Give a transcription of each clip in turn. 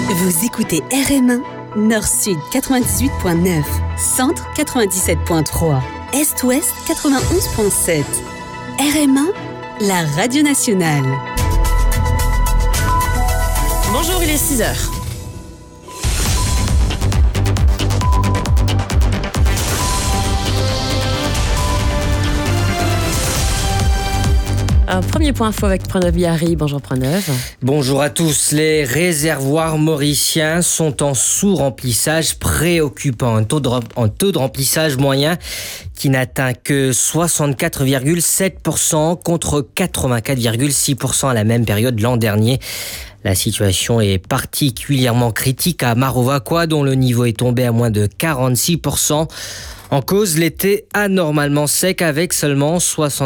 Vous écoutez RM1, Nord-Sud 98.9, Centre 97.3, Est-Ouest 91.7. RM1, la radio nationale. Bonjour, il est 6h. Un premier point info avec Pranav Bihari. Bonjour Pranav. Bonjour à tous. Les réservoirs mauriciens sont en sous-remplissage préoccupant. Un taux de remplissage moyen qui n'atteint que 64,7% contre 84,6% à la même période l'an dernier. La situation est particulièrement critique à Marovacqua, dont le niveau est tombé à moins de 46%. En cause, l'été anormalement sec avec seulement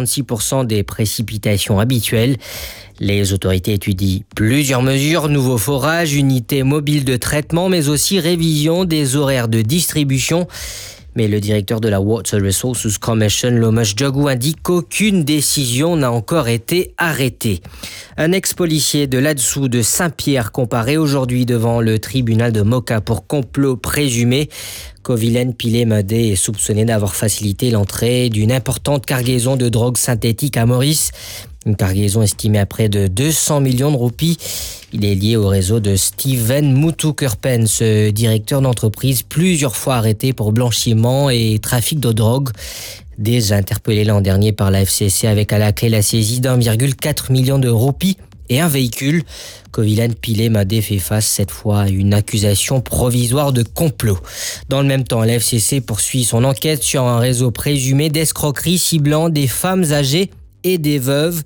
66% des précipitations habituelles. Les autorités étudient plusieurs mesures, nouveaux forages, unités mobiles de traitement, mais aussi révision des horaires de distribution. Mais le directeur de la Water Resources Commission, Lomash Djogou, indique qu'aucune décision n'a encore été arrêtée. Un ex-policier de là-dessous de Saint-Pierre comparé aujourd'hui devant le tribunal de Moka pour complot présumé. Kovilen Pilé-Madé est soupçonné d'avoir facilité l'entrée d'une importante cargaison de drogue synthétique à Maurice. Une cargaison estimée à près de 200 millions de roupies. Il est lié au réseau de Steven Mutukurpen, ce directeur d'entreprise plusieurs fois arrêté pour blanchiment et trafic de drogue. Déjà interpellé l'an dernier par la FCC avec à la clé la saisie d'1,4 million de roupies et un véhicule. Kovilen Pilé-Madé fait face cette fois à une accusation provisoire de complot. Dans le même temps, la FCC poursuit son enquête sur un réseau présumé d'escroquerie ciblant des femmes âgées et des veuves.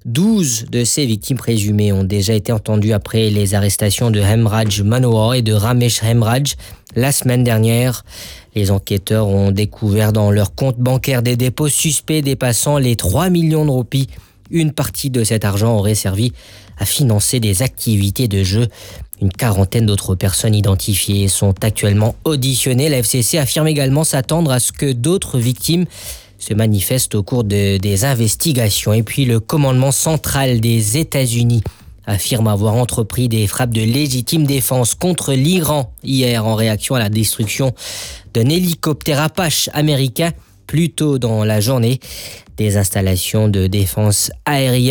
12 de ces victimes présumées ont déjà été entendues après les arrestations de Hemraj Manohar et de Ramesh Hemraj la semaine dernière. Les enquêteurs ont découvert dans leur compte bancaire des dépôts suspects dépassant les 3 millions de roupies. Une partie de cet argent aurait servi à financer des activités de jeu. Une quarantaine d'autres personnes identifiées sont actuellement auditionnées. La FCC affirme également s'attendre à ce que d'autres victimes se manifeste au cours des investigations. Et puis le commandement central des États-Unis affirme avoir entrepris des frappes de légitime défense contre l'Iran hier en réaction à la destruction d'un hélicoptère Apache américain plus tôt dans la journée. Des installations de défense aérienne